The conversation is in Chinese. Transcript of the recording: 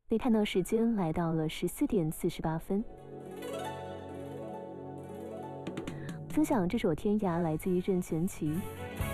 可以看到时间来到了14点48分。分享这首《天涯》来自于任贤齐。